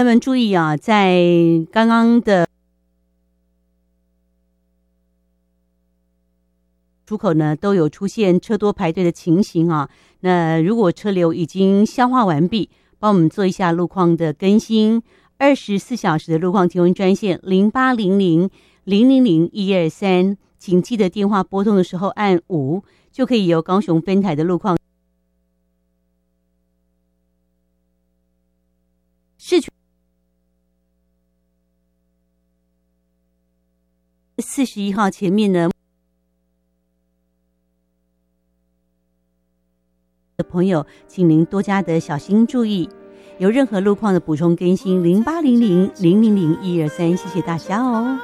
朋友们注意啊，在刚刚的出口呢，都有出现车多排队的情形啊。那如果车流已经消化完毕，帮我们做一下路况的更新。24小时的路况提问专线0800-000-123，请记得电话拨通的时候按5，就可以由高雄分台的路况市区41号前面呢的朋友，请您多加的小心注意。有任何路况的补充更新，0800-000-123，谢谢大家哦。